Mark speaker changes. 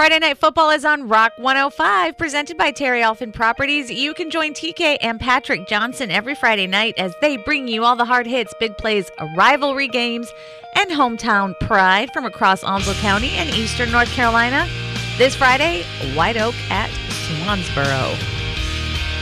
Speaker 1: Friday Night Football is on Rock 105, presented by Terry Alfin Properties. You can join TK and Patrick Johnson every Friday night as they bring you all the hard hits, big plays, rivalry games, and hometown pride from across Onslow County and eastern North Carolina. This Friday, White Oak at Swansboro.